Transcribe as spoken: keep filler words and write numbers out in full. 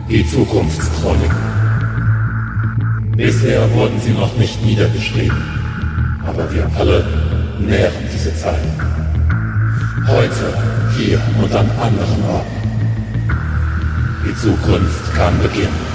Die Zukunftschronik. Bisher wurden sie noch nicht niedergeschrieben, aber wir alle nähren diese Zeit. Heute, hier und an anderen Orten. Die Zukunft kann beginnen.